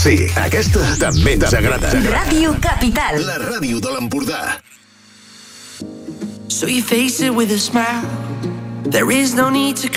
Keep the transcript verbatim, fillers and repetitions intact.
Sí, aquesta també ens agrada. Ràdio Capital. La ràdio de l'Empordà. So you face it with a smile. There is no need to